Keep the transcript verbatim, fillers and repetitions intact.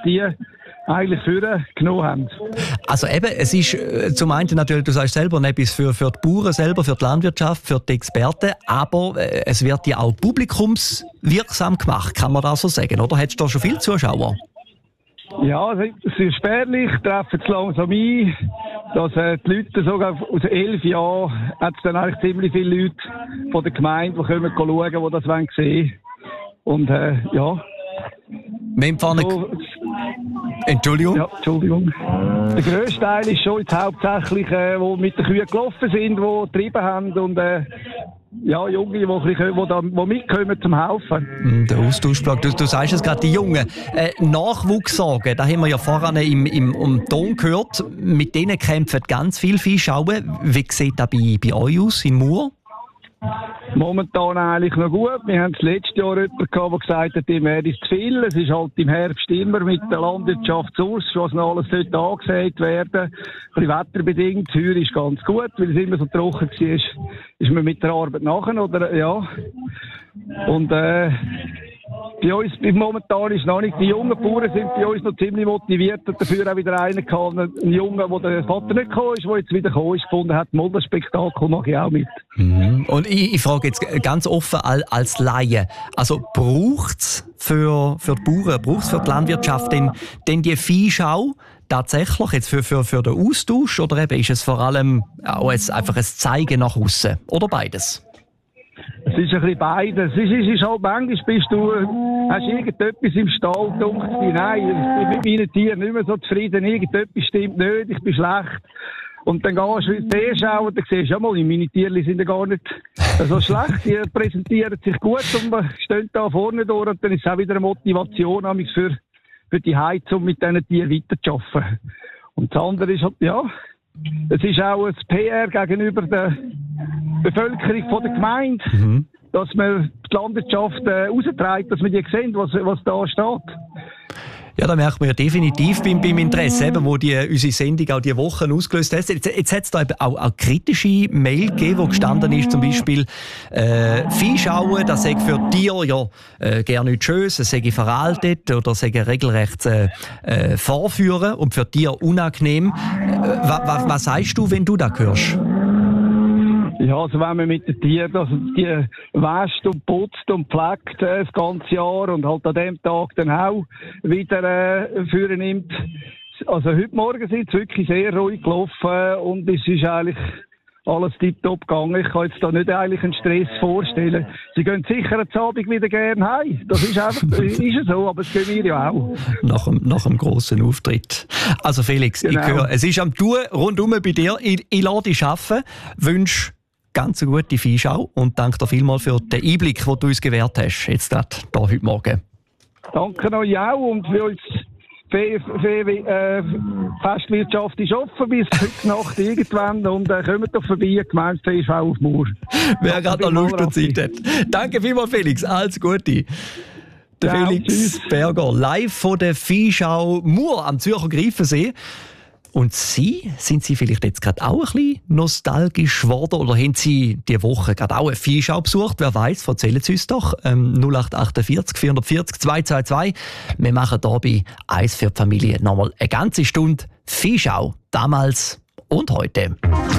die eigentlich für genommen haben. Also eben, es ist äh, zum einen natürlich, du sagst selber, etwas für, für die Bauern selber, für die Landwirtschaft, für die Experten, aber äh, es wird ja auch publikumswirksam gemacht, kann man das so sagen, oder? Hättest du da schon viele Zuschauer? Ja, es ist spärlich, treffen es langsam ein, dass äh, die Leute sogar aus elf Jahren, hat es dann eigentlich ziemlich viele Leute von der Gemeinde, die kommen schauen, die das sehen wollen. Und äh, ja. Wir empfangen... So, Entschuldigung? Ja, Entschuldigung. Der grösste Teil ist schon jetzt hauptsächlich, äh, die mit den Kühen gelaufen sind, die getrieben haben und äh, ja, Junge, die, die, die, da, die mitkommen zum Haufen. Der Austauschblock, du, du sagst es gerade, die Jungen. Äh, Nachwuchssorgen, da haben wir ja vorhin im, im, im Ton gehört, mit denen kämpfen ganz viele Viehschauen. Wie sieht das bei, bei euch aus, in Mur? Momentan eigentlich noch gut. Wir haben das letzte Jahr jemanden gehabt, der gesagt hat, ihm wäre es zu viel. Es ist halt im Herbst immer mit der Landwirtschaft aus, was noch alles sollte angesät werden. Ein bisschen wetterbedingt. Heuer ist ganz gut, weil es immer so trocken war. Ist man mit der Arbeit nachher, oder? Ja. Und, äh, bei uns, momentan ist noch nicht, die jungen Bauern sind bei uns noch ziemlich motiviert und dafür auch wieder einen gehabt, einen Jungen, wo der Vater nicht gekommen ist, der jetzt wieder gekommen ist, gefunden hat, mal das Spektakel mache ich auch mit. Mhm. Und ich, ich frage jetzt ganz offen als Laie, also braucht es für, für die Bauern, braucht es für die Landwirtschaft denn, denn die Viehschau tatsächlich jetzt für, für, für den Austausch oder eben ist es vor allem auch jetzt einfach ein Zeigen nach außen oder beides? Es ist ein bisschen beides. Es ist, es ist halt, manchmal bist du, hast irgendetwas im Stall, dunkel dir, nein, ich bin mit meinen Tieren nicht mehr so zufrieden, irgendetwas stimmt nicht, ich bin schlecht. Und dann gehst du ins Tee schauen und dann siehst du, ja mal, meine Tiere sind ja gar nicht so schlecht, die präsentieren sich gut und stehen da vorne durch und dann ist es auch wieder eine Motivation für, für die Heizung, mit diesen Tieren weiterzuarbeiten. Und das andere ist halt, ja, es ist auch ein P R gegenüber der Bevölkerung von der Gemeinde, mhm. dass man die Landwirtschaft äh, raustreibt, dass man die sehen, was, was da steht. Ja, da merkt man ja definitiv beim, beim Interesse, eben, wo die, unsere Sendung auch die Wochen ausgelöst hat. Jetzt, jetzt hat es da eben auch, auch kritische Mail gegeben, wo gestanden ist, zum Beispiel äh, Viehschauen, das sei für Tiere ja äh, gerne nicht schön, es sei veraltet oder sei regelrecht äh, äh, vorführen und für Tiere unangenehm. Äh, wa, wa, was sagst du, wenn du das hörst? Ja, also wenn man mit den Tieren, also die wäscht und putzt und pflegt äh, das ganze Jahr und halt an dem Tag dann auch wieder äh, führen nimmt. Also heute Morgen sind es wirklich sehr ruhig gelaufen und es ist eigentlich alles tiptop gegangen. Ich kann jetzt da nicht eigentlich einen Stress vorstellen. Sie gehen sicher am Abend wieder gerne heim. Das ist einfach, ist ja so, aber das gehen wir ja auch. Nach dem, nach dem grossen Auftritt. Also Felix, genau. Ich höre, es ist am Tun rundum bei dir. Ich, ich lasse dich arbeiten, wünsche ganz eine gute Viehschau und danke dir vielmals für den Einblick, den du uns gewährt hast, jetzt gerade hier heute Morgen. Danke euch auch und für uns Fe- Fe- äh, Festwirtschaft ist offen bis heute Nacht irgendwann und äh, kommt doch vorbei, Gemeindefest auf Mur. Wer gerade noch Lust und Zeit hat. Danke vielmals, Felix. Alles Gute. Der ja, Felix tschüss. Berger, live von der Viehschau Mur am Zürcher Greifensee. Und Sie, sind Sie vielleicht jetzt gerade auch ein bisschen nostalgisch geworden oder haben Sie diese Woche gerade auch eine Viehschau besucht? Wer weiß, erzählen Sie uns doch. Ähm, null acht achtundvierzig vierundvierzig zweihundertzweiundzwanzig. Wir machen hier bei «Eis für die Familie» nochmal eine ganze Stunde Viehschau. Damals und heute.